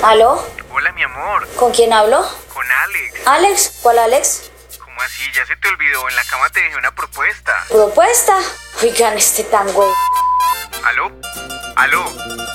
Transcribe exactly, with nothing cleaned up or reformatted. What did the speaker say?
¿Aló? Hola, mi amor. ¿Con quién hablo? Con Alex. ¿Alex? ¿Cuál Alex? ¿Cómo así? Ya se te olvidó. En la cama te dejé una propuesta. ¿Propuesta? Oigan, este tan güey. ¿Aló? ¿Aló?